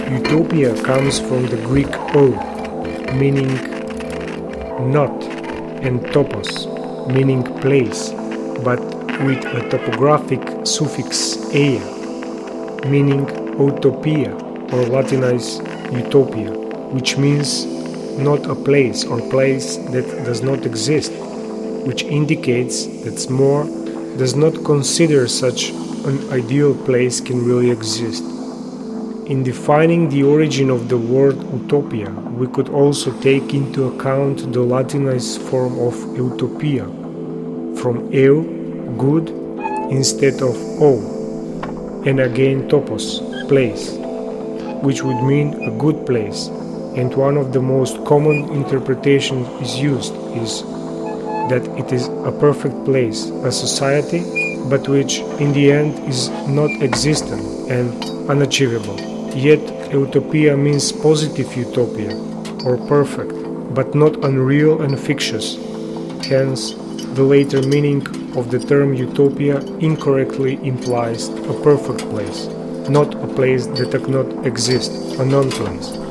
Utopia comes from the Greek o, meaning not, and topos, meaning place, but with a topographic suffix "ea", meaning utopia, or Latinized utopia, which means not a place or place that does not exist, which indicates that more does not consider such an ideal place can really exist. In defining the origin of the word utopia, we could also take into account the Latinized form of utopia, from eu, good, instead of o, and again topos, place, which would mean a good place, and one of the most common interpretations is used is that it is a perfect place, a society, but which in the end is not existent and unachievable. Yet utopia means positive utopia, or perfect, but not unreal and fictitious. Hence, the later meaning of the term utopia incorrectly implies a perfect place, not a place that does not exist, a non-place.